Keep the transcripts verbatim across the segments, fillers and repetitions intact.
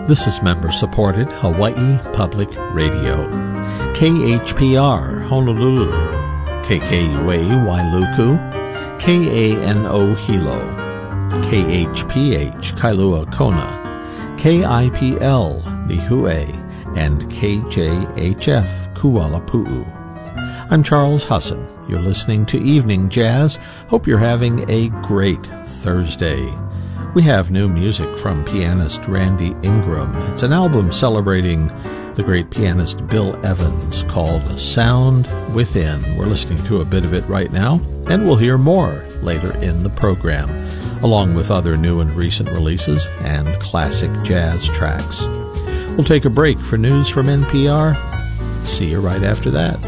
This is member-supported Hawaii Public Radio. K H P R, Honolulu. K K U A, Wailuku. K A N O, Hilo. K H P H, Kailua Kona. K I P L, Nihue. And K J H F, Kuala-Pu'u. I'm Charles Husson. You're listening to Evening Jazz. Hope you're having a great Thursday. We have new music from pianist Randy Ingram. It's an album celebrating the great pianist Bill Evans called Sound Within. We're listening to a bit of it right now, and we'll hear more later in the program, along with other new and recent releases and classic jazz tracks. We'll take a break for news from N P R. See you right after that.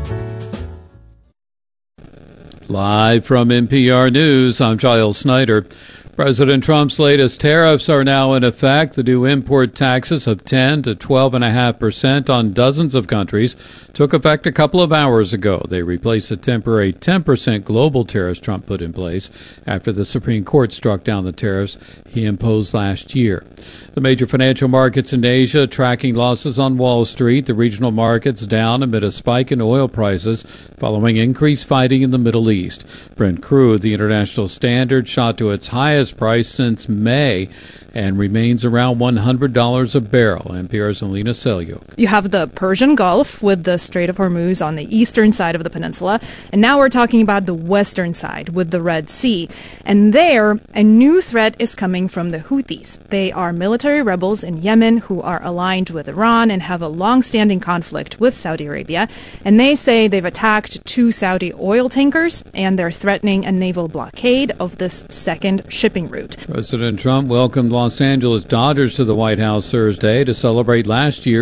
Live from N P R News, I'm Giles Snyder. President Trump's latest tariffs are now in effect. The new import taxes of ten to twelve point five percent on dozens of countries took effect a couple of hours ago. They replaced the temporary ten percent global tariffs Trump put in place after the Supreme Court struck down the tariffs he imposed last year. The major financial markets in Asia tracking losses on Wall Street. The regional markets down amid a spike in oil prices following increased fighting in the Middle East. Brent crude, the international standard, shot to its highest price since May and remains around one hundred dollars a barrel. N P R's Alina Selyuk. You have the Persian Gulf with the Strait of Hormuz on the eastern side of the peninsula. And now we're talking about the western side with the Red Sea. And there, a new threat is coming from the Houthis. They are military rebels in Yemen who are aligned with Iran and have a long-standing conflict with Saudi Arabia. And they say they've attacked two Saudi oil tankers, and they're threatening a naval blockade of this second shipping route. President Trump welcomed Los Angeles Dodgers to the White House Thursday to celebrate last year